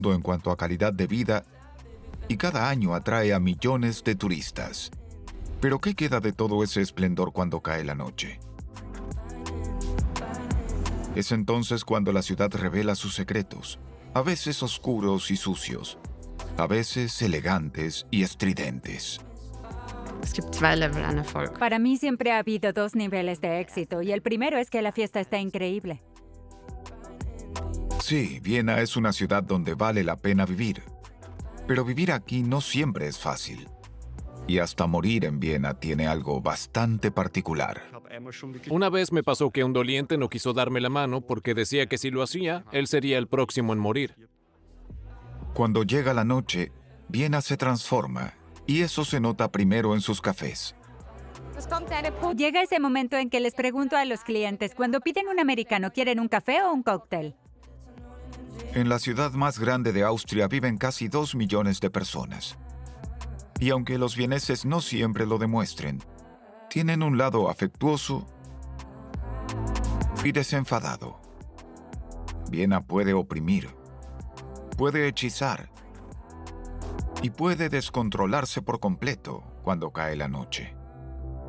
en cuanto a calidad de vida y cada año atrae a millones de turistas. Pero ¿qué queda de todo ese esplendor cuando cae la noche? Es entonces cuando la ciudad revela sus secretos, a veces oscuros y sucios, a veces elegantes y estridentes. Es gibt zwei Level an Erfolg. Para mí siempre ha habido dos niveles de éxito y el primero es que la fiesta está increíble. Sí, Viena es una ciudad donde vale la pena vivir, pero vivir aquí no siempre es fácil. Y hasta morir en Viena tiene algo bastante particular. Una vez me pasó que un doliente no quiso darme la mano porque decía que si lo hacía, él sería el próximo en morir. Cuando llega la noche, Viena se transforma, y eso se nota primero en sus cafés. Llega ese momento en que les pregunto a los clientes, cuando piden un americano, ¿quieren un café o un cóctel? En la ciudad más grande de Austria viven casi 2 millones de personas. Y aunque los vieneses no siempre lo demuestren, tienen un lado afectuoso y desenfadado. Viena puede oprimir, puede hechizar y puede descontrolarse por completo cuando cae la noche.